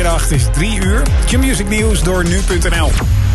Goedemiddag, het is 3 uur. Q-Music Nieuws door nu.nl.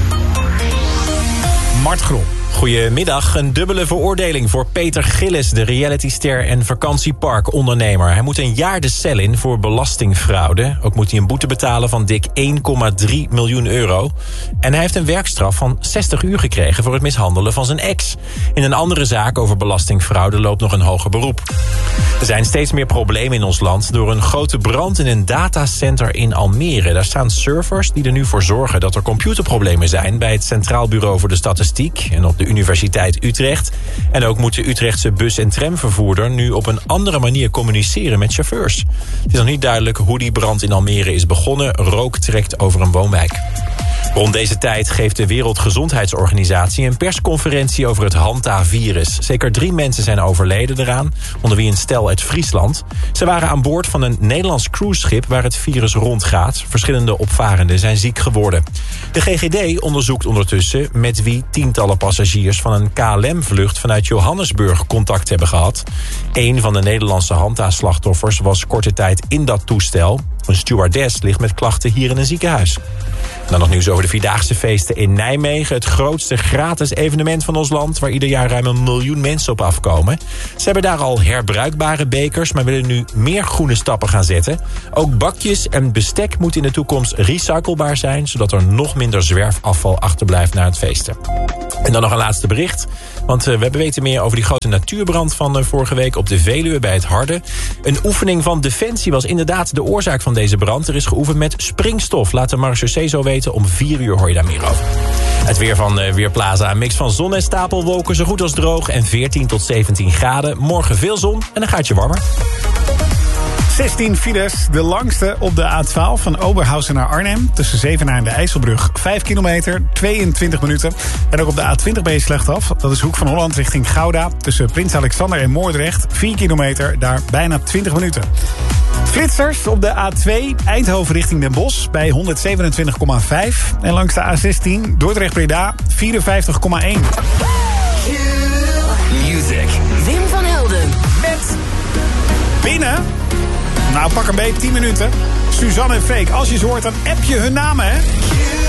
Mart Grol. Goedemiddag. Een dubbele veroordeling voor Peter Gillis, de realityster en vakantieparkondernemer. Hij moet een jaar de cel in voor belastingfraude. Ook moet hij een boete betalen van dik 1,3 miljoen euro. En hij heeft een werkstraf van 60 uur gekregen voor het mishandelen van zijn ex. In een andere zaak over belastingfraude loopt nog een hoger beroep. Er zijn steeds meer problemen in ons land door een grote brand in een datacenter in Almere. Daar staan servers die er nu voor zorgen dat er computerproblemen zijn bij het Centraal Bureau voor de Statistiek en op de Universiteit Utrecht. En ook moet de Utrechtse bus- en tramvervoerder nu op een andere manier communiceren met chauffeurs. Het is nog niet duidelijk hoe die brand in Almere is begonnen. Rook trekt over een woonwijk. Rond deze tijd geeft de Wereldgezondheidsorganisatie een persconferentie over het Hanta-virus. Zeker 3 mensen zijn overleden eraan, onder wie een stel uit Friesland. Ze waren aan boord van een Nederlands cruiseschip waar het virus rondgaat. Verschillende opvarenden zijn ziek geworden. De GGD onderzoekt ondertussen met wie tientallen passagiers van een KLM-vlucht vanuit Johannesburg contact hebben gehad. Een van de Nederlandse Hanta-slachtoffers was korte tijd in dat toestel. Een stewardess ligt met klachten hier in een ziekenhuis. Dan nog nieuws over de Vierdaagse feesten in Nijmegen. Het grootste gratis evenement van ons land, waar ieder jaar ruim 1 miljoen mensen op afkomen. Ze hebben daar al herbruikbare bekers, maar willen nu meer groene stappen gaan zetten. Ook bakjes en bestek moeten in de toekomst recyclebaar zijn, zodat er nog minder zwerfafval achterblijft na het feesten. En dan nog een laatste bericht. Want we weten meer over die grote natuurbrand van vorige week op de Veluwe bij het Harde. Een oefening van Defensie was inderdaad de oorzaak van deze brand. Er is geoefend met springstof. Laat de marechaussee zo weten. Om 4 uur hoor je daar meer over. Het weer van Weerplaza. Een mix van zon en stapelwolken, zo goed als droog. En 14 tot 17 graden. Morgen veel zon en een gaatje warmer. 16 files, de langste op de A12 van Oberhausen naar Arnhem. Tussen Zevenaar en de IJsselbrug 5 kilometer, 22 minuten. En ook op de A20 ben je slecht af. Dat is Hoek van Holland richting Gouda. Tussen Prins Alexander en Moordrecht 4 kilometer, daar bijna 20 minuten. Flitsers op de A2 Eindhoven richting Den Bosch bij 127,5. En langs de A16 Dordrecht-Breda 54,1. Music. Wim van Helden. Met binnen... Nou, pak een beetje 10 minuten. Suzanne en Freek, als je ze hoort, dan app je hun namen, hè?